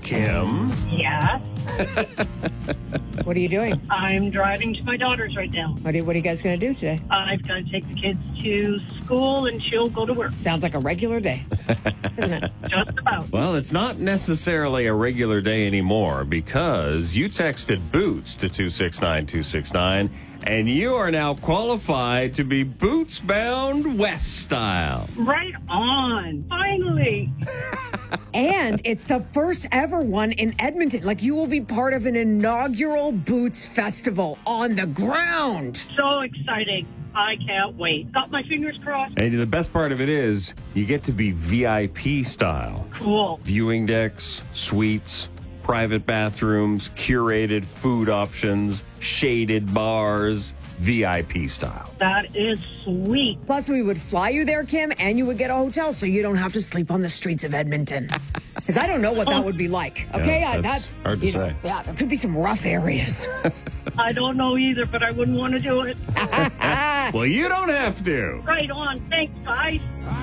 Kim. Yeah. What are you doing? I'm driving to my daughter's right now. What are you guys going to do today? I've got to take the kids to school and she'll go to work. Sounds like a regular day, isn't it? Just about. Well, it's not necessarily a regular day anymore because you texted Boots to 269-269, and you are now qualified to be Boots bound West style. Right on. Finally. And it's the first ever one in Edmonton. Like, you will be part of an inaugural Boots Festival on the ground. So exciting. I can't wait. Got my fingers crossed. And the best part of it is you get to be VIP style. Cool. Viewing decks, suites, private bathrooms, curated food options, shaded bars, VIP style. That is sweet. Plus, we would fly you there, Kim, and you would get a hotel so you don't have to sleep on the streets of Edmonton. Because I don't know what that would be like. Okay, Yeah, that's hard to say. Yeah, there could be some rough areas. I don't know either, but I wouldn't want to do it. Well, you don't have to. Right on. Thanks, guys.